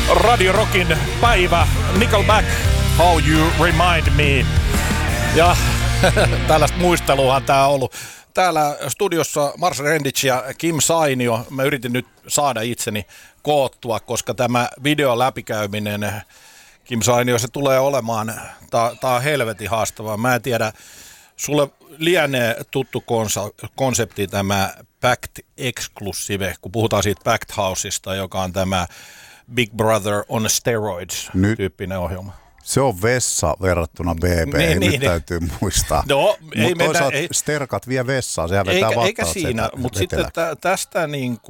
Radio Rockin päivä. Nickelback, How You Remind Me. Ja tällaista muisteluahan tää on ollut. Täällä studiossa Mars Rendich ja Kim Sainio. Mä yritin nyt saada itseni koottua, koska tämä videon läpikäyminen, Kim Sainio, se tulee olemaan, tää on helvetin haastavaa. Mä en tiedä, sulle lienee tuttu konsepti tämä Packed Exclusive, kun puhutaan siitä Packed Houseista, joka on tämä Big Brother on Steroids -tyyppinen ohjelma. Se on vessa verrattuna BB, nyt täytyy muistaa. No, mutta toisaalta sterkat vie vessaan, sehän vetää vattaat. Eikä siinä, mutta sitten tästä niin